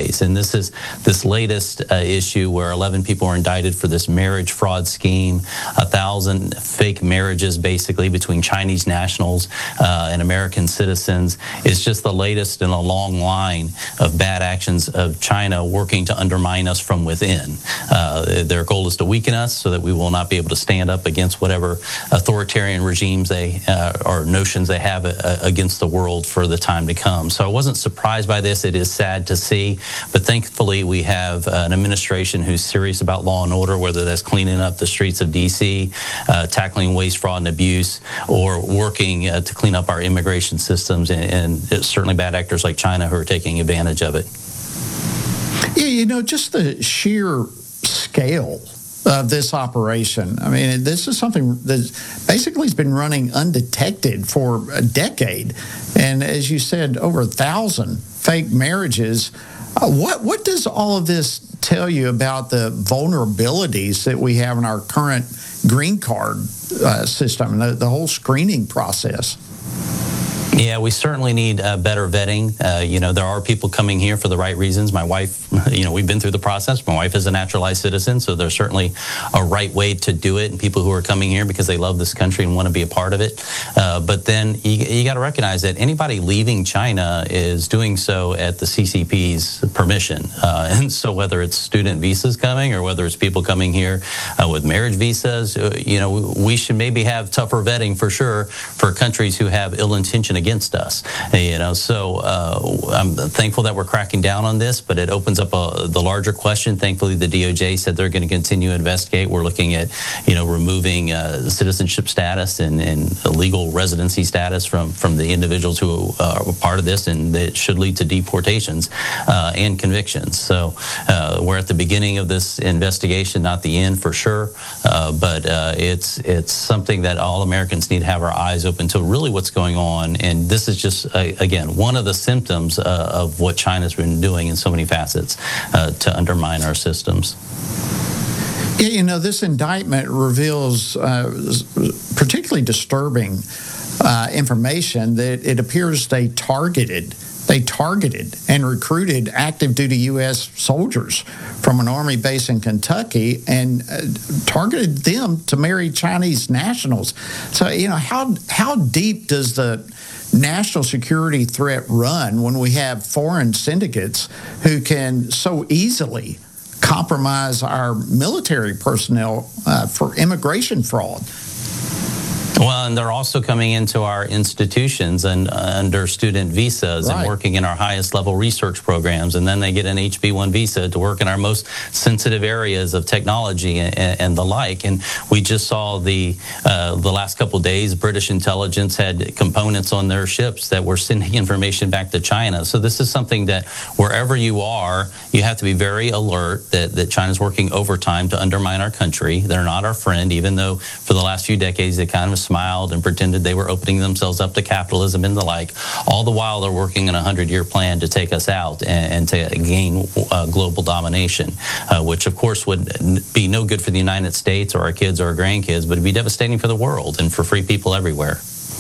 ways. And this is this latest issue where 11 people are indicted for this marriage fraud scheme, 1,000 fake marriages basically between Chinese nationals and American citizens. Is just the latest in a long line of bad actions of China working to undermine us from within. Their goal is to weaken us so that we will not be able to stand up against whatever authoritarian regimes they or notions they have against the world for the time to come. So I wasn't surprised by this. It is sad to see, but thankfully we have an administration who's serious about law and order, whether that's cleaning up the streets of D.C., tackling waste, fraud, and abuse, or working to clean up our immigration systems, and certainly bad actors like China who are taking advantage of it. Yeah, you know, just the sheer scale of this operation. I mean, this is something that basically has been running undetected for a decade. And as you said, over 1,000 fake marriages. What does all of this tell you about the vulnerabilities that we have in our current green card system, the whole screening process? Yeah, we certainly need better vetting. You know, there are people coming here for the right reasons. My wife, you know, we've been through the process. My wife is a naturalized citizen, so there's certainly a right way to do it. And people who are coming here because they love this country and want to be a part of it. But then you got to recognize that anybody leaving China is doing so at the CCP's permission. And so whether it's student visas coming or whether it's people coming here with marriage visas, you know, we should maybe have tougher vetting for sure for countries who have ill intention against us. You know, so I'm thankful that we're cracking down on this, but it opens up the larger question. Thankfully, the DOJ said they're going to continue to investigate. We're looking at, you know, removing citizenship status and legal residency status from the individuals who are part of this, and it should lead to deportations and convictions. So we're at the beginning of this investigation, not the end for sure, but it's something that all Americans need to have our eyes open to really what's going on. And this is just, again, one of the symptoms of what China's been doing in so many facets to undermine our systems. Yeah, you know, this indictment reveals particularly disturbing information that it appears they targeted and recruited active duty U.S. soldiers from an Army base in Kentucky and targeted them to marry Chinese nationals. So, you know, how deep does the national security threat run when we have foreign syndicates who can so easily compromise our military personnel for immigration fraud? Well, and they're also coming into our institutions and under student visas and working in our highest level research programs. And then they get an HB1 visa to work in our most sensitive areas of technology and the like. And we just saw the last couple of days, British intelligence had components on their ships that were sending information back to China. So this is something that wherever you are, you have to be very alert that China's working overtime to undermine our country. They're not our friend, even though for the last few decades they kind of smiled and pretended they were opening themselves up to capitalism and the like. All the while they're working on a 100-year plan to take us out and to gain global domination, which of course would be no good for the United States or our kids or our grandkids, but it'd be devastating for the world and for free people everywhere.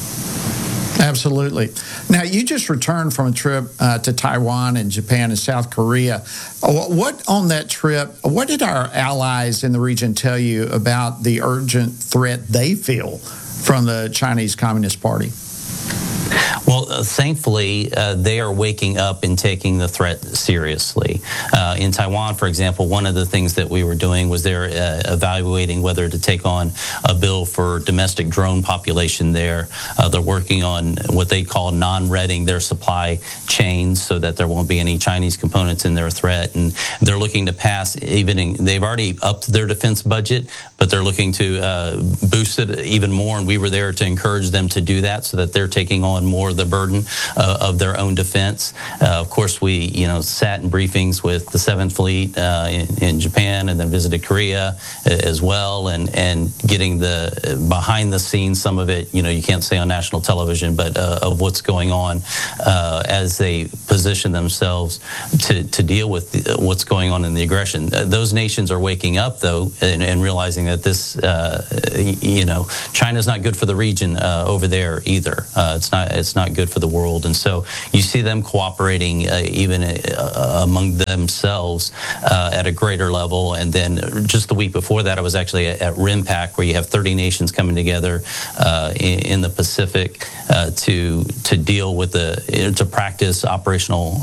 Absolutely. Now, you just returned from a trip to Taiwan and Japan and South Korea. What on that trip, what did our allies in the region tell you about the urgent threat they feel from the Chinese Communist Party? Well, thankfully, they are waking up and taking the threat seriously. In Taiwan, for example, one of the things that we were doing was they're evaluating whether to take on a bill for domestic drone population there. They're working on what they call non-reading their supply chains so that there won't be any Chinese components in their threat. And they're looking to pass they've already upped their defense budget, but they're looking to boost it even more. And we were there to encourage them to do that so that they're taking on more of the burden of their own defense. Of course, we sat in briefings with the 7th Fleet in Japan and then visited Korea as well, and getting the behind the scenes, some of it, you can't say on national television, but of what's going on as they position themselves to deal with what's going on in the aggression. Those nations are waking up, though, and realizing that this, China's not good for the region over there either. It's not good for for the world. And so you see them cooperating even among themselves at a greater level. And then just the week before that, I was actually at RIMPAC, where you have 30 nations coming together in the Pacific to deal with to practice operational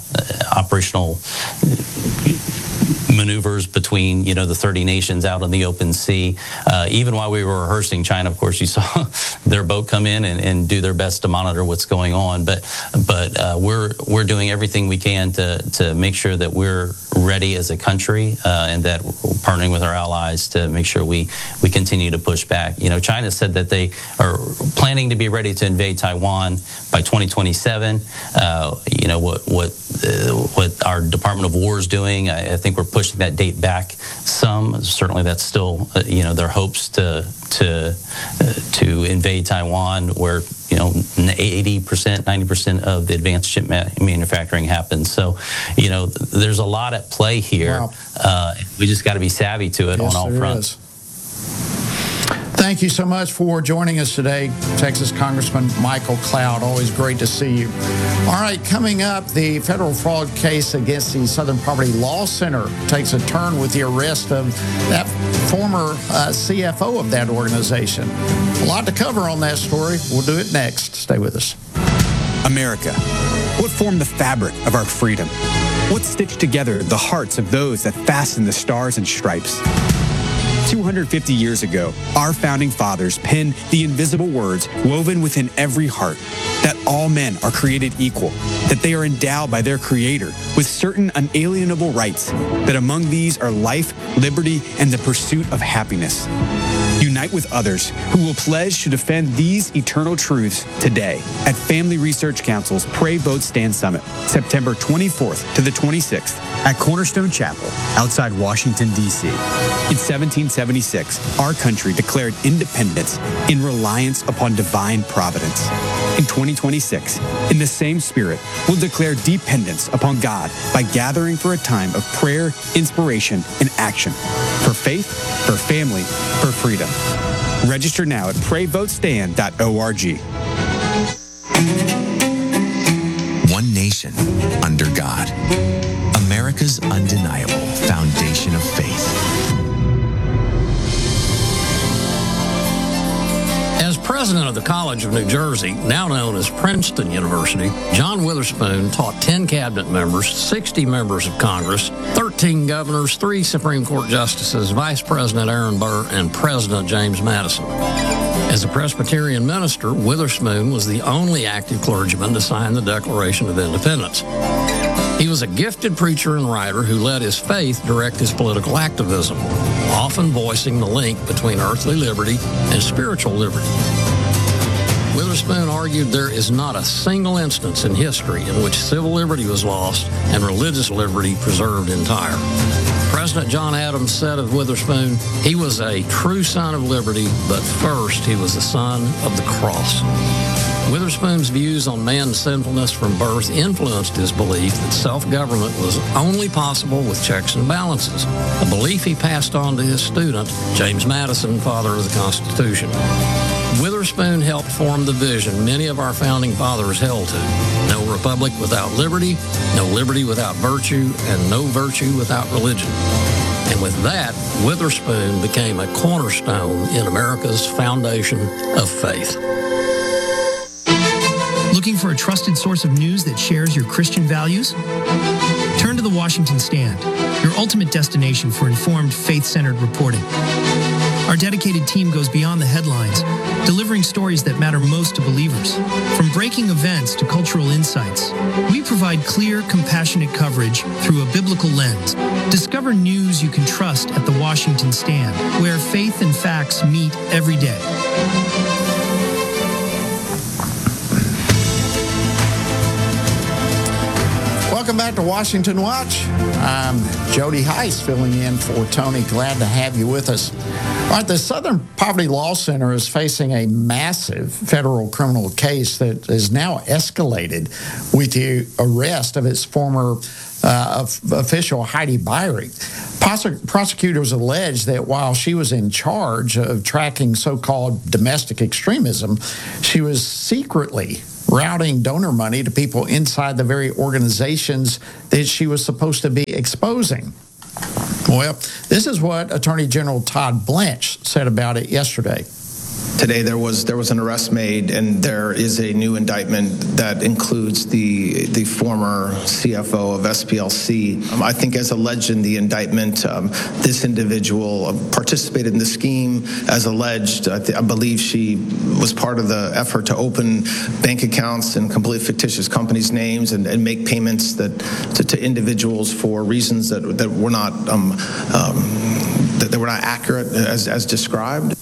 maneuvers between the 30 nations out in the open sea. Even while we were rehearsing, China, of course, you saw their boat come in and do their best to monitor what's going on. But we're doing everything we can to make sure that we're ready as a country and that we're partnering with our allies to make sure we continue to push back. China said that they are planning to be ready to invade Taiwan by 2027. What our Department of War is doing, I think we're pushing that date back some. Certainly, that's still their hopes to invade Taiwan, where 80%, 90% of the advanced chip manufacturing happens. So, there's a lot at play here. Wow. We just got to be savvy to it on all fronts. Thank you so much for joining us today, Texas Congressman Michael Cloud. Always great to see you. All right, coming up, the federal fraud case against the Southern Poverty Law Center takes a turn with the arrest of that former CFO of that organization. A lot to cover on that story. We'll do it next. Stay with us. America. What formed the fabric of our freedom? What stitched together the hearts of those that fasten the stars and stripes? 250 years ago, our founding fathers penned the invisible words woven within every heart, that all men are created equal, that they are endowed by their Creator with certain unalienable rights, that among these are life, liberty, and the pursuit of happiness. Unite with others who will pledge to defend these eternal truths today at Family Research Council's Pray, Vote, Stand Summit, September 24th to the 26th at Cornerstone Chapel outside Washington, D.C. In 1776, our country declared independence in reliance upon divine providence. In 2026, in the same spirit, we'll declare dependence upon God by gathering for a time of prayer, inspiration, and action for faith, for family, for freedom. Register now at PrayVoteStand.org. One nation under God. America's undeniable foundation of faith. As president of the College of New Jersey, now known as Princeton University, John Witherspoon taught 10 cabinet members, 60 members of Congress, 13 governors, 3 Supreme Court justices, Vice President Aaron Burr, and President James Madison. As a Presbyterian minister, Witherspoon was the only active clergyman to sign the Declaration of Independence. He was a gifted preacher and writer who let his faith direct his political activism, often voicing the link between earthly liberty and spiritual liberty. Witherspoon argued there is not a single instance in history in which civil liberty was lost and religious liberty preserved entire. President John Adams said of Witherspoon, he was a true son of liberty, but first he was a son of the cross. Witherspoon's views on man's sinfulness from birth influenced his belief that self-government was only possible with checks and balances, a belief he passed on to his student, James Madison, father of the Constitution. Witherspoon helped form the vision many of our founding fathers held to: no republic without liberty, no liberty without virtue, and no virtue without religion. And with that, Witherspoon became a cornerstone in America's foundation of faith. Looking for a trusted source of news that shares your Christian values? Turn to the Washington Stand, your ultimate destination for informed, faith-centered reporting. Our dedicated team goes beyond the headlines, delivering stories that matter most to believers. From breaking events to cultural insights, we provide clear, compassionate coverage through a biblical lens. Discover news you can trust at the Washington Stand, where faith and facts meet every day. Welcome back to Washington Watch. I'm Jody Heiss filling in for Tony. Glad to have you with us. All right, the Southern Poverty Law Center is facing a massive federal criminal case that is now escalated with the arrest of its former official, Heidi Beirich. Prosecutors allege that while she was in charge of tracking so-called domestic extremism, she was secretly routing donor money to people inside the very organizations that she was supposed to be exposing. Well, this is what Attorney General Todd Blanche said about it yesterday. Today there was an arrest made, and there is a new indictment that includes the former CFO of SPLC. I think, as alleged in the indictment, this individual participated in the scheme as alleged. I believe she was part of the effort to open bank accounts in completely fictitious companies' names and make payments to individuals for reasons that were not that were not accurate as described.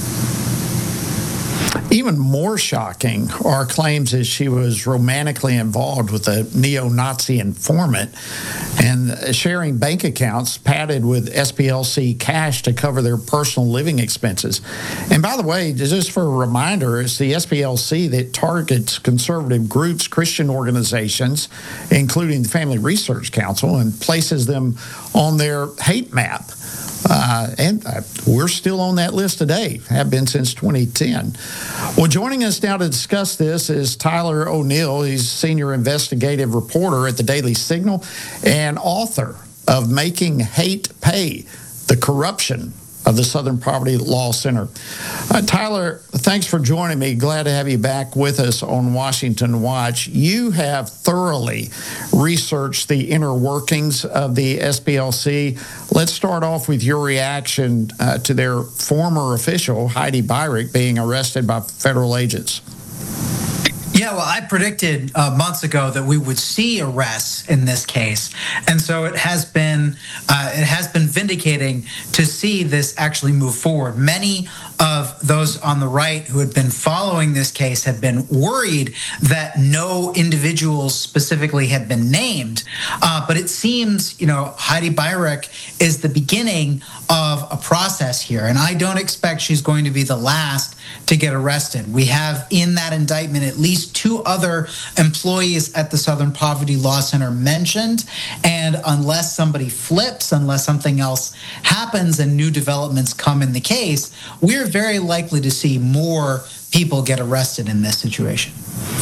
Even more shocking are claims that she was romantically involved with a neo-Nazi informant and sharing bank accounts padded with SPLC cash to cover their personal living expenses. And by the way, just for a reminder, it's the SPLC that targets conservative groups, Christian organizations, including the Family Research Council, and places them on their hate map. And we're still on that list today, have been since 2010. Well, joining us now to discuss this is Tyler O'Neill. He's senior investigative reporter at the Daily Signal and author of Making Hate Pay, The Corruption of the Southern Poverty Law Center. Tyler, thanks for joining me. Glad to have you back with us on Washington Watch. You have thoroughly researched the inner workings of the SPLC. Let's start off with your reaction to their former official, Heidi Beirich, being arrested by federal agents. Yeah, well, I predicted months ago that we would see arrests in this case, and so it has been vindicating to see this actually move forward. Many of those on the right who had been following this case had been worried that no individuals specifically had been named, but it seems, Heidi Beirich is the beginning of a process here, and I don't expect she's going to be the last to get arrested. We have in that indictment at least 2 other employees at the Southern Poverty Law Center mentioned, and unless somebody flips, unless something else happens and new developments come in the case, we're very likely to see more people get arrested in this situation.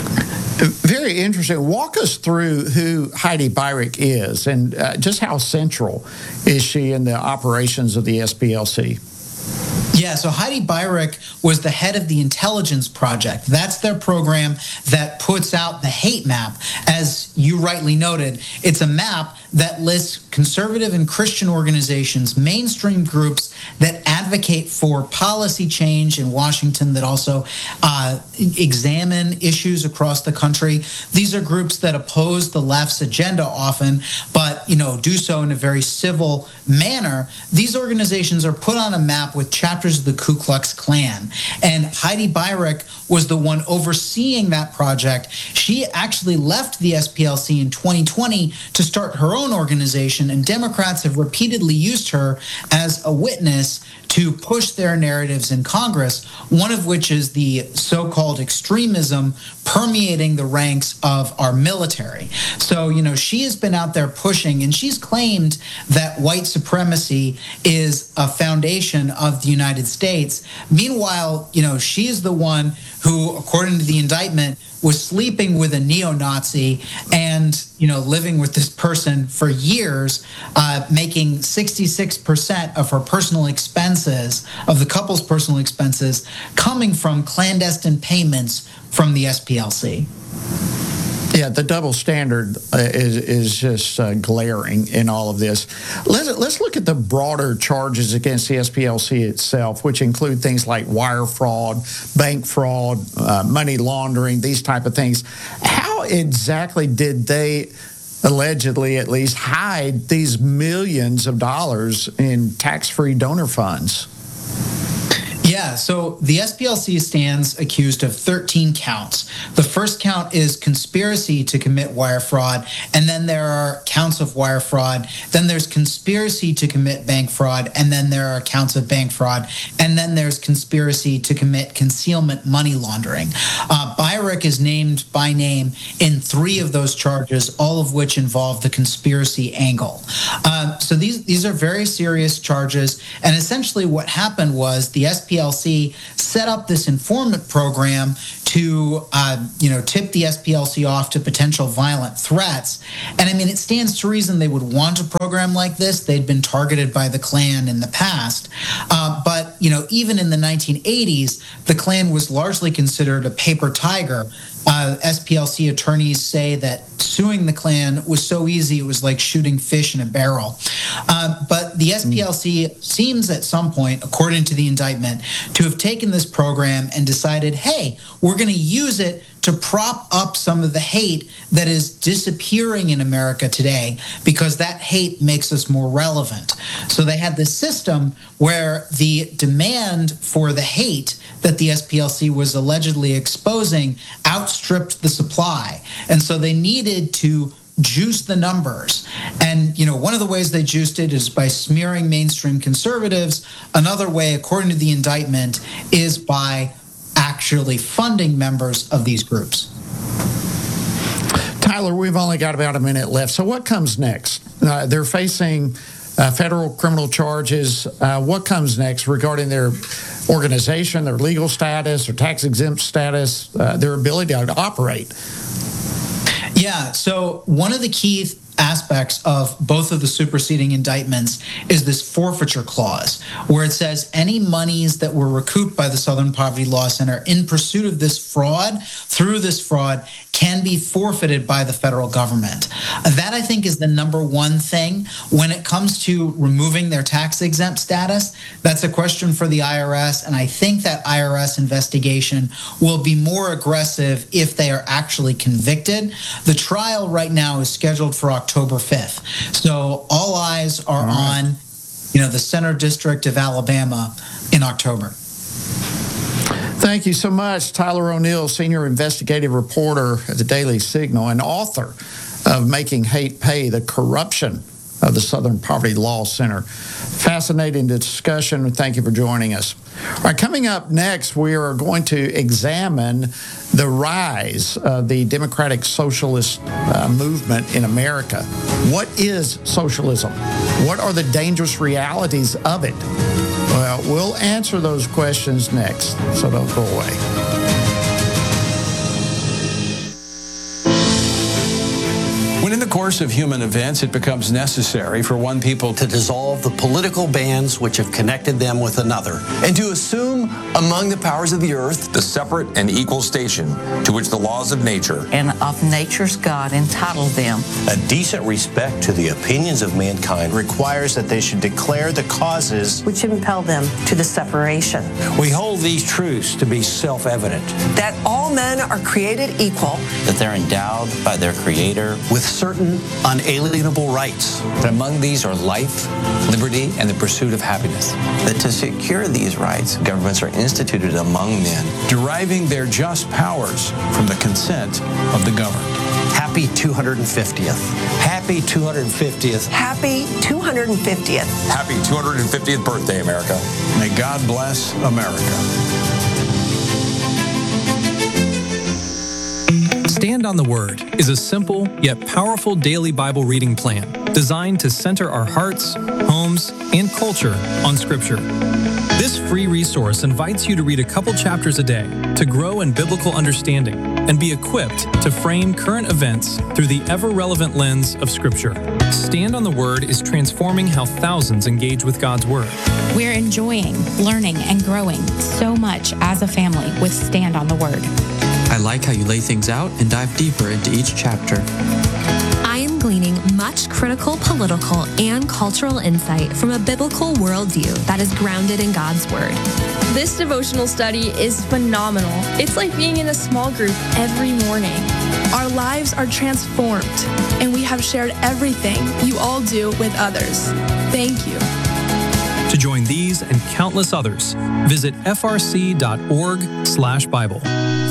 Very interesting. Walk us through who Heidi Beirich is and just how central is she in the operations of the SPLC? Yeah, so Heidi Beirich was the head of the Intelligence Project. That's their program that puts out the hate map. As you rightly noted, it's a map that lists conservative and Christian organizations, mainstream groups that advocate for policy change in Washington, that also examine issues across the country. These are groups that oppose the left's agenda often, but do so in a very civil manner. These organizations are put on a map with chapters of the Ku Klux Klan, and Heidi Beirich was the one overseeing that project. She actually left the SPLC in 2020 to start her own organization, and Democrats have repeatedly used her as a witness to push their narratives in Congress, one of which is the so-called extremism permeating the ranks of our military. So, she has been out there pushing, and she's claimed that white supremacy is a foundation of the United States. Meanwhile, she is the one who, according to the indictment, was sleeping with a neo-Nazi and, living with this person for years, making 66% of her personal expenses, of the couple's personal expenses, coming from clandestine payments from the SPLC. Yeah, the double standard is just glaring in all of this. Let's look at the broader charges against the SPLC itself, which include things like wire fraud, bank fraud, money laundering, these type of things. How exactly did they allegedly, at least, hide these millions of dollars in tax-free donor funds? Yeah, so the SPLC stands accused of 13 counts. The first count is conspiracy to commit wire fraud, and then there are counts of wire fraud. Then there's conspiracy to commit bank fraud, and then there are counts of bank fraud, and then there's conspiracy to commit concealment money laundering. Beirich is named by name in 3 of those charges, all of which involve the conspiracy angle. So these are very serious charges, and essentially what happened was the SPLC SPLC set up this informant program to, tip the SPLC off to potential violent threats. And I mean, it stands to reason they would want a program like this. They'd been targeted by the Klan in the past. But even in the 1980s, the Klan was largely considered a paper tiger. SPLC attorneys say that suing the Klan was so easy, it was like shooting fish in a barrel. But the SPLC seems at some point, according to the indictment, to have taken this program and decided, hey, we're going to use it to prop up some of the hate that is disappearing in America today, because that hate makes us more relevant. So they had this system where the demand for the hate that the SPLC was allegedly exposing outstripped the supply. And so they needed to juice the numbers. And, one of the ways they juiced it is by smearing mainstream conservatives. Another way, according to the indictment, is by actually funding members of these groups. Tyler, we've only got about a minute left. So what comes next? They're facing federal criminal charges. What comes next regarding their organization, their legal status, their tax-exempt status, their ability to operate? Yeah, so one of the key aspects of both of the superseding indictments is this forfeiture clause, where it says any monies that were recouped by the Southern Poverty Law Center in pursuit of this fraud, through this fraud, can be forfeited by the federal government. That, I think, is the number one thing. When it comes to removing their tax-exempt status, that's a question for the IRS, and I think that IRS investigation will be more aggressive if they are actually convicted. The trial right now is scheduled for October 5th. So all eyes are on, the Center District of Alabama in October. Thank you so much, Tyler O'Neill, senior investigative reporter at the Daily Signal and author of Making Hate Pay, the Corruption of the Southern Poverty Law Center. Fascinating discussion. Thank you for joining us. All right, coming up next, we are going to examine the rise of the democratic socialist movement in America. What is socialism? What are the dangerous realities of it? Well, we'll answer those questions next, so don't go away. When in the course of human events it becomes necessary for one people to dissolve the political bands which have connected them with another, and to assume among the powers of the earth the separate and equal station to which the laws of nature and of nature's God entitled them. A decent respect to the opinions of mankind requires that they should declare the causes which impel them to the separation. We hold these truths to be self-evident. That all men are created equal. That they're endowed by their Creator with certain unalienable rights. That among these are life, liberty, and the pursuit of happiness. That to secure these rights, governments are instituted among men, deriving their just powers from the consent of the governed. Happy 250th. Happy 250th. Happy 250th. Happy 250th birthday, America. May God bless America. Stand on the Word is a simple yet powerful daily Bible reading plan designed to center our hearts, homes, and culture on Scripture. This free resource invites you to read a couple chapters a day to grow in biblical understanding and be equipped to frame current events through the ever-relevant lens of Scripture. Stand on the Word is transforming how thousands engage with God's Word. We're enjoying, learning, and growing so much as a family with Stand on the Word. I like how you lay things out and dive deeper into each chapter. I am gleaning much critical political and cultural insight from a biblical worldview that is grounded in God's Word. This devotional study is phenomenal. It's like being in a small group every morning. Our lives are transformed, and we have shared everything you all do with others. Thank you. To join these and countless others, visit frc.org/Bible.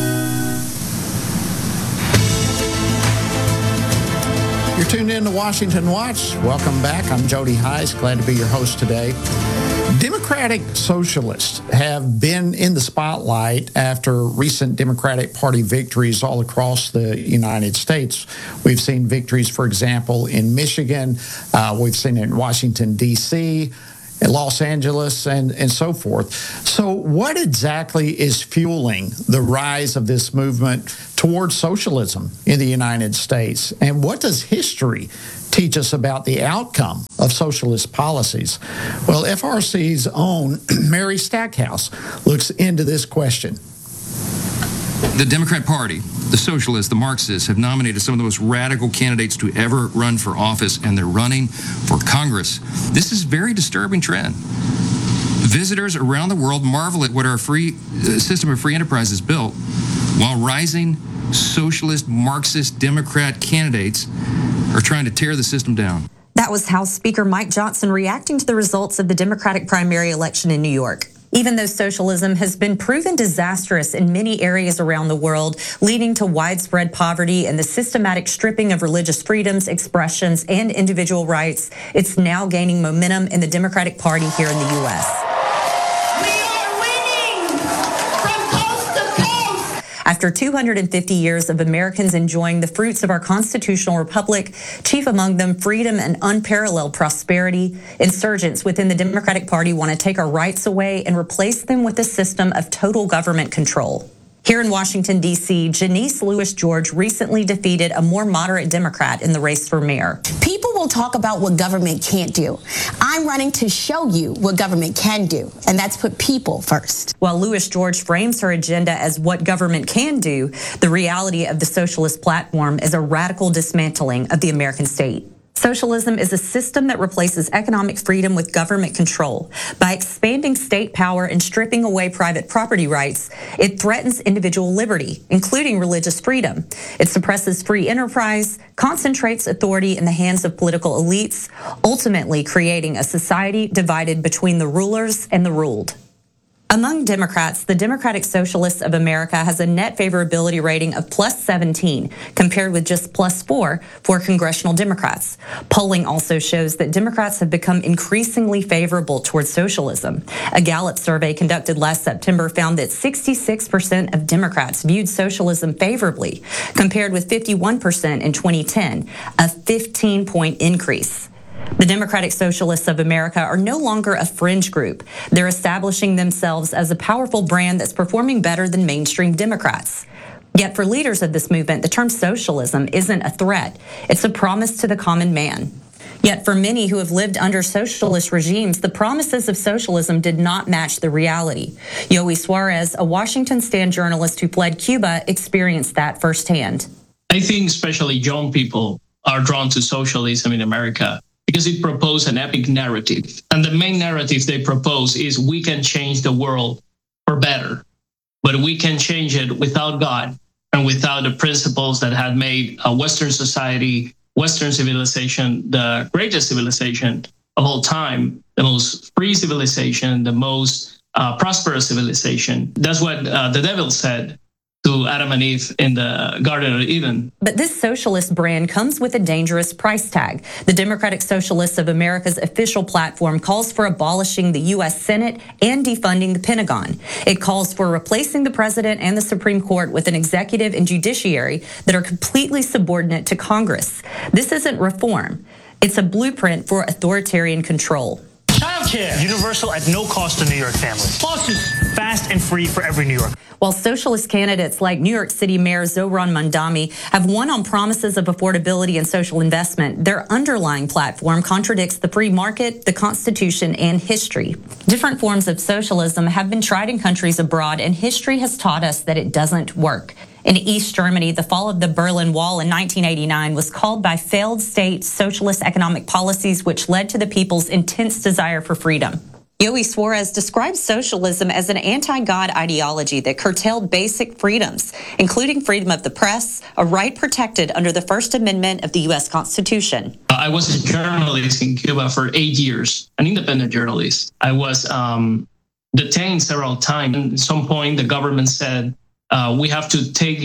You're tuned in to Washington Watch. Welcome back. I'm Jody Heiss. Glad to be your host today. Democratic socialists have been in the spotlight after recent Democratic Party victories all across the United States. We've seen victories, for example, in Michigan. We've seen it in Washington, D.C., in Los Angeles and so forth. So what exactly is fueling the rise of this movement towards socialism in the United States? And what does history teach us about the outcome of socialist policies? Well, FRC's own Mary Stackhouse looks into this question. The Democrat Party, the socialists, the Marxists have nominated some of the most radical candidates to ever run for office, and they're running for Congress. This is a very disturbing trend. Visitors around the world marvel at what our free system of free enterprise has built, while rising socialist, Marxist, Democrat candidates are trying to tear the system down. That was House Speaker Mike Johnson reacting to the results of the Democratic primary election in New York. Even though socialism has been proven disastrous in many areas around the world, leading to widespread poverty and the systematic stripping of religious freedoms, expressions, and individual rights, it's now gaining momentum in the Democratic Party here in the U.S. After 250 years of Americans enjoying the fruits of our constitutional republic, chief among them freedom and unparalleled prosperity, insurgents within the Democratic Party want to take our rights away and replace them with a system of total government control. Here in Washington, D.C., Janice Lewis George recently defeated a more moderate Democrat in the race for mayor. People will talk about what government can't do. I'm running to show you what government can do, and that's put people first. While Lewis George frames her agenda as what government can do, the reality of the socialist platform is a radical dismantling of the American state. Socialism is a system that replaces economic freedom with government control. By expanding state power and stripping away private property rights, it threatens individual liberty, including religious freedom. It suppresses free enterprise, concentrates authority in the hands of political elites, ultimately creating a society divided between the rulers and the ruled. Among Democrats, the Democratic Socialists of America has a net favorability rating of plus 17, compared with just plus 4 for congressional Democrats. Polling also shows that Democrats have become increasingly favorable towards socialism. A Gallup survey conducted last September found that 66% of Democrats viewed socialism favorably, compared with 51% in 2010, a 15-point increase. The Democratic Socialists of America are no longer a fringe group. They're establishing themselves as a powerful brand that's performing better than mainstream Democrats. Yet for leaders of this movement, the term socialism isn't a threat. It's a promise to the common man. Yet for many who have lived under socialist regimes, the promises of socialism did not match the reality. Yoey Suarez, a Washington Stand journalist who fled Cuba, experienced that firsthand. I think especially young people are drawn to socialism in America because it proposed an epic narrative. And the main narrative they propose is we can change the world for better, but we can change it without God and without the principles that had made a Western society, Western civilization, the greatest civilization of all time, the most free civilization, the most prosperous civilization. That's what the devil said to Adam and Eve in the Garden of Eden. But this socialist brand comes with a dangerous price tag. The Democratic Socialists of America's official platform calls for abolishing the U.S. Senate and defunding the Pentagon. It calls for replacing the president and the Supreme Court with an executive and judiciary that are completely subordinate to Congress. This isn't reform. It's a blueprint for authoritarian control. Childcare, universal at no cost to New York families. Buses, fast and free for every New Yorker. While socialist candidates like New York City Mayor Zohran Mamdani have won on promises of affordability and social investment, their underlying platform contradicts the free market, the Constitution, and history. Different forms of socialism have been tried in countries abroad, and history has taught us that it doesn't work. In East Germany, the fall of the Berlin Wall in 1989 was called by failed state socialist economic policies, which led to the people's intense desire for freedom. Yoey Suarez describes socialism as an anti-God ideology that curtailed basic freedoms, including freedom of the press, a right protected under the First Amendment of the U.S. Constitution. I was a journalist in Cuba for 8 years, an independent journalist. I was detained several times. At some point, the government said, we have to take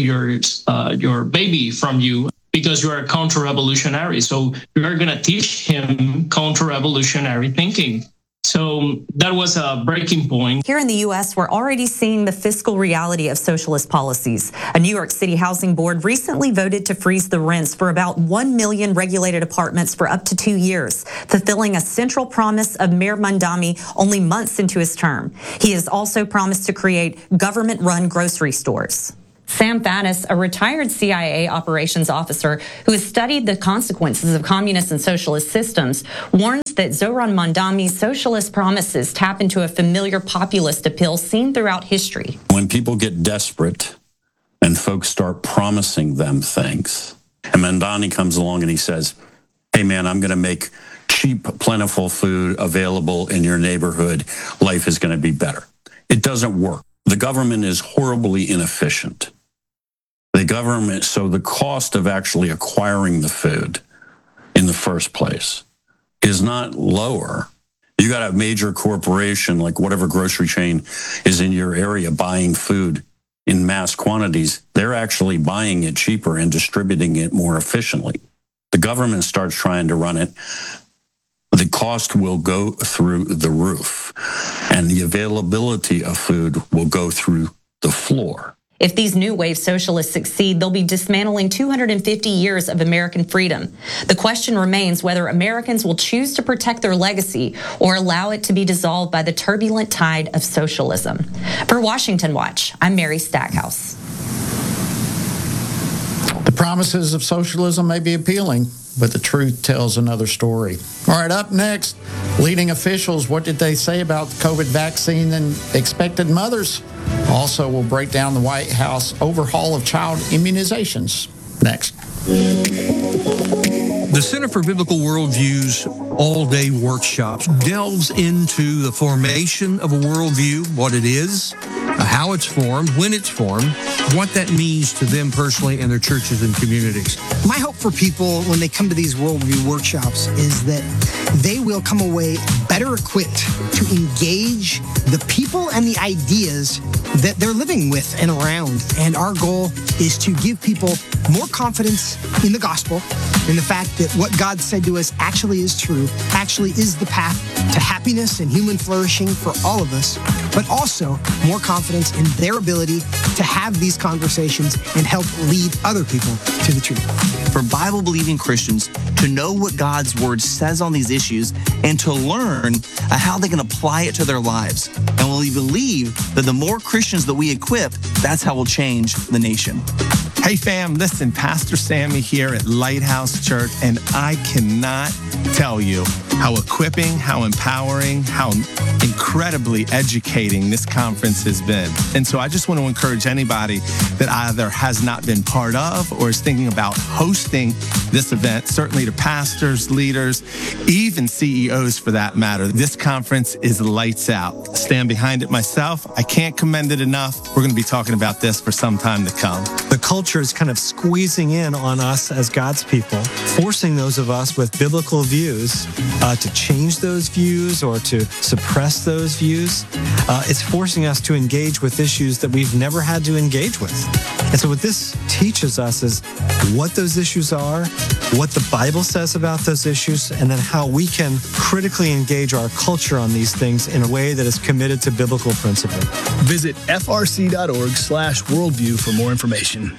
your baby from you because you are a counter-revolutionary. So we are going to teach him counter-revolutionary thinking. So that was a breaking point. Here in the U.S., we're already seeing the fiscal reality of socialist policies. A New York City housing board recently voted to freeze the rents for about 1 million regulated apartments for up to 2 years, fulfilling a central promise of Mayor Mamdani only months into his term. He has also promised to create government-run grocery stores. Sam Faddis, a retired CIA operations officer who has studied the consequences of communist and socialist systems, warns that Zoran Mamdani's socialist promises tap into a familiar populist appeal seen throughout history. When people get desperate and folks start promising them things, and Mamdani comes along and he says, hey man, I'm going to make cheap, plentiful food available in your neighborhood. Life is going to be better. It doesn't work. The government is horribly inefficient. So the cost of actually acquiring the food in the first place is not lower. You got a major corporation, like whatever grocery chain is in your area, buying food in mass quantities. They're actually buying it cheaper and distributing it more efficiently. The government starts trying to run it. The cost will go through the roof, and the availability of food will go through the floor. If these new wave socialists succeed, they'll be dismantling 250 years of American freedom. The question remains whether Americans will choose to protect their legacy or allow it to be dissolved by the turbulent tide of socialism. For Washington Watch, I'm Mary Stackhouse. The promises of socialism may be appealing, but the truth tells another story. All right, up next, leading officials, what did they say about the COVID vaccine and expected mothers? Also, we'll break down the White House overhaul of child immunizations. Next. The Center for Biblical Worldview's all-day workshops delves into the formation of a worldview, what it is, how it's formed, when it's formed, what that means to them personally and their churches and communities. My hope for people when they come to these worldview workshops is that they will come away better equipped to engage the people and the ideas that they're living with and around. And our goal is to give people more confidence in the gospel, in the fact that what God said to us actually is true, actually is the path to happiness and human flourishing for all of us, but also more confidence in their ability to have these conversations and help lead other people to the truth. For Bible-believing Christians to know what God's Word says on these issues and to learn how they can apply it to their lives. And we believe that the more Christians that we equip, that's how we'll change the nation. Hey fam, listen, Pastor Sammy here at Lighthouse Church, and I cannot tell you how equipping, how empowering, how incredibly educating this conference has been. And so I just want to encourage anybody that either has not been part of or is thinking about hosting this event, certainly to pastors, leaders, even CEOs for that matter. This conference is lights out. Stand behind it myself. I can't commend it enough. We're going to be talking about this for some time to come. The culture is kind of squeezing in on us as God's people, forcing those of us with biblical views to change those views or to suppress those views. It's forcing us to engage with issues that we've never had to engage with. And so what this teaches us is what those issues are, what the Bible says about those issues, and then how we can critically engage our culture on these things in a way that is committed to biblical principle. Visit frc.org/worldview for more information.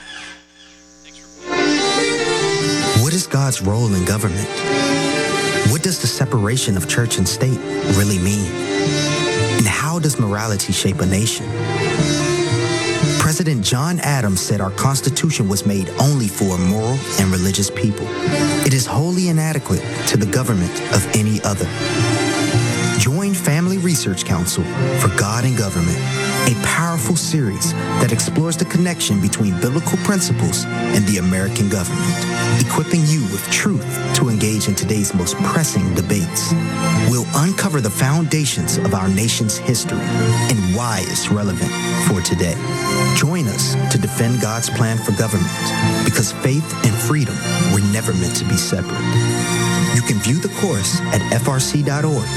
What is God's role in government? What does the separation of church and state really mean? And how does morality shape a nation? President John Adams said our Constitution was made only for moral and religious people. It is wholly inadequate to the government of any other. Join Family Research Council for God and Government, a powerful series that explores the connection between biblical principles and the American government, equipping you with truth to engage in today's most pressing debates. We'll uncover the foundations of our nation's history and why it's relevant for today. Join us to defend God's plan for government, because faith and freedom were never meant to be separate. You can view the course at frc.org.